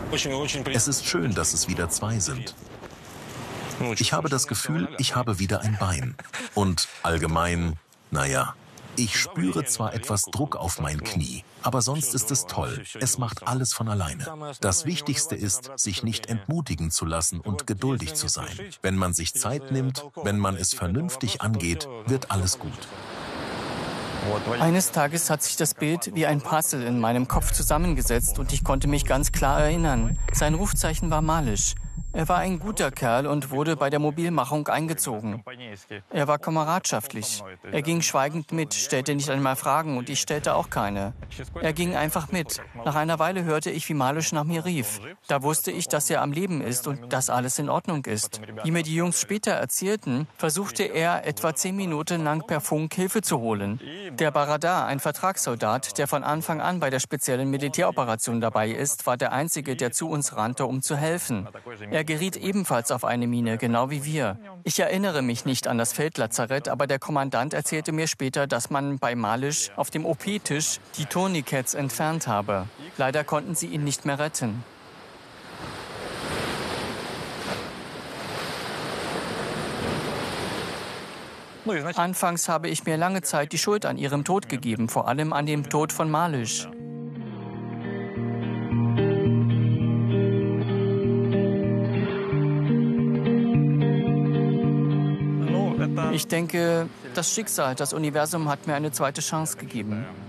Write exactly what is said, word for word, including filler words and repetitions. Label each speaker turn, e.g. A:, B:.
A: Es ist schön, dass es wieder zwei sind. Ich habe das Gefühl, ich habe wieder ein Bein. Und allgemein, naja, ich spüre zwar etwas Druck auf mein Knie, aber sonst ist es toll. Es macht alles von alleine. Das Wichtigste ist, sich nicht entmutigen zu lassen und geduldig zu sein. Wenn man sich Zeit nimmt, wenn man es vernünftig angeht, wird alles gut.
B: Eines Tages hat sich das Bild wie ein Puzzle in meinem Kopf zusammengesetzt und ich konnte mich ganz klar erinnern. Sein Rufzeichen war Malisch. Er war ein guter Kerl und wurde bei der Mobilmachung eingezogen. Er war kameradschaftlich. Er ging schweigend mit, stellte nicht einmal Fragen und ich stellte auch keine. Er ging einfach mit. Nach einer Weile hörte ich, wie Malisch nach mir rief. Da wusste ich, dass er am Leben ist und dass alles in Ordnung ist. Wie mir die Jungs später erzählten, versuchte er etwa zehn Minuten lang per Funk Hilfe zu holen. Der Baradar, ein Vertragssoldat, der von Anfang an bei der speziellen Militäroperation dabei ist, war der Einzige, der zu uns rannte, um zu helfen. Er geriet ebenfalls auf eine Mine, genau wie wir. Ich erinnere mich nicht an das Feldlazarett, aber der Kommandant erzählte mir später, dass man bei Malisch auf dem O P-Tisch die Tourniquets entfernt habe. Leider konnten sie ihn nicht mehr retten. Anfangs habe ich mir lange Zeit die Schuld an ihrem Tod gegeben, vor allem an dem Tod von Malisch. Ich denke, das Schicksal, das Universum hat mir eine zweite Chance gegeben.